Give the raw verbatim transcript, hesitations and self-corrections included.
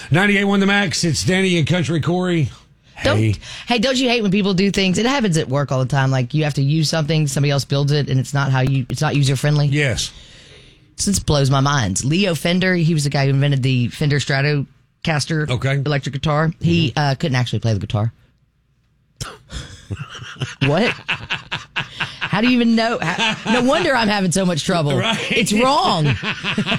ninety-eight point one The Max. It's Danny and Country Corey. Don't, Hey. hey, don't you hate when people do things? It happens at work all the time. Like you have to use something, somebody else builds it, and it's not how you. It's not user friendly. Yes. This blows my mind. Leo Fender, he was the guy who invented the Fender Stratocaster Okay. electric guitar. He uh, couldn't actually play the guitar. What? How do you even know? How, no wonder I'm having so much trouble. Right. It's wrong.